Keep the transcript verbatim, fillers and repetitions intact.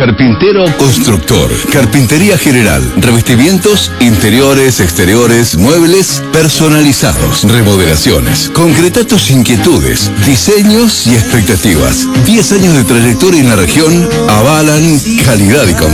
Carpintero Constructor. Carpintería general. Revestimientos, interiores, exteriores, muebles personalizados. Remodelaciones. Concreta tus inquietudes, diseños y expectativas. diez años de trayectoria en la región avalan calidad y confianza.